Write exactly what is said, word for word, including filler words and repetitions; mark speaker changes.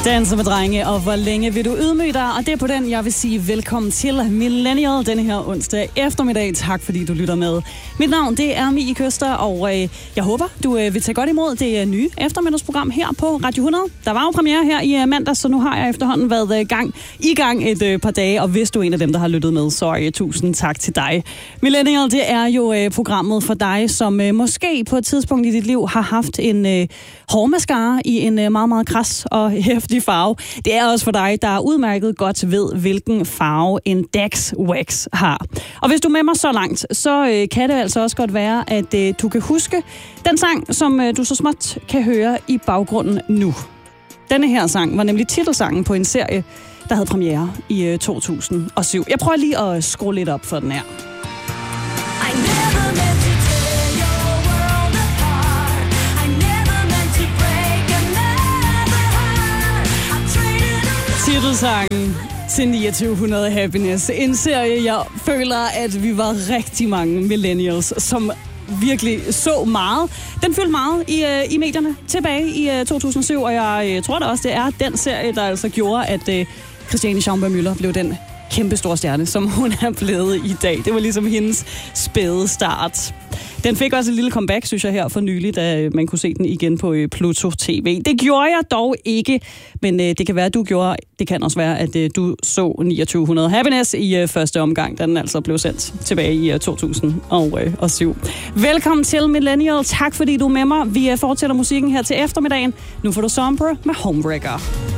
Speaker 1: Danser med drenge, og hvor længe vil du ydmyge dig? Og det er på den, jeg vil sige velkommen til Millennial denne her onsdag eftermiddag. Tak fordi du lytter med. Mit navn, det er Mie Køster, og øh, jeg håber, du øh, vil tage godt imod det øh, nye eftermiddagsprogram her på Radio hundrede. Der var jo premiere her i øh, mandag, så nu har jeg efterhånden været øh, gang, i gang et øh, par dage, og hvis du er en af dem, der har lyttet med, så øh, tusind tak til dig. Millennial, det er jo øh, programmet for dig, som øh, måske på et tidspunkt i dit liv har haft en øh, hårmascara i en øh, meget, meget kras og hæftig farve. Det er også for dig, der udmærket godt ved, hvilken farve en Dax Wax har. Og hvis du er med mig så langt, så øh, kan det altså også godt være, at øh, du kan huske den sang, som øh, du så småt kan høre i baggrunden nu. Denne her sang var nemlig titelsangen på en serie, der havde premiere i øh, to tusind og syv. Jeg prøver lige at skrue lidt op for den her. Titelsangen til niogtyve hundrede Happiness. En serie, jeg føler, at vi var rigtig mange millennials, som virkelig så meget. Den fyldte meget i, uh, i medierne tilbage i uh, to tusind og syv, og jeg uh, tror da også, det er den serie, der altså gjorde, at uh, Christiane Schaumburg-Müller blev den kæmpe store stjerne, som hun er blevet i dag. Det var ligesom hendes spæde start. Den fik også et lille comeback, synes jeg, her for nylig, da man kunne se den igen på Pluto T V. Det gjorde jeg dog ikke, men øh, det kan være, at du gjorde. Det kan også være, at øh, du så niogtyve hundrede Happiness i øh, første omgang, da den altså blev sendt tilbage i øh, to tusind og syv. Velkommen til Millennial. Tak fordi du er med mig. Vi øh, fortsætter musikken her til eftermiddagen. Nu får du Sombre med Homebreaker.